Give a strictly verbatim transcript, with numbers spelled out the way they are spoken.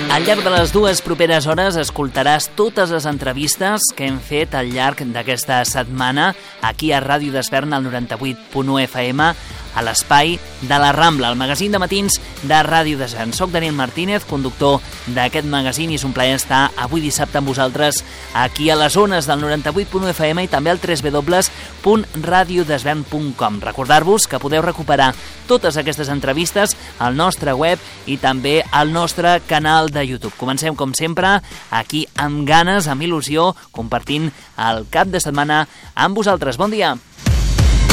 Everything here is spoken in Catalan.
Al llarg de les dues properes hores escoltaràs totes les entrevistes que hem fet al llarg d'aquesta setmana aquí a Ràdio d'Esvern, al noranta-vuit punt u F M, a l'espai de la Rambla, el magazín de matins de Ràdio d'Esvern. Soc Daniel Martínez, conductor d'aquest magazín, i és un plaer estar avui dissabte amb vosaltres aquí a les ones del noranta-vuit punt u F M i també al w w w punt radio desvern punt com. Recordar-vos que podeu recuperar totes aquestes entrevistes al nostre web i també al nostre canal de YouTube. Comencem, com sempre, aquí amb ganes, amb il·lusió, compartint el cap de setmana amb vosaltres. Bon dia!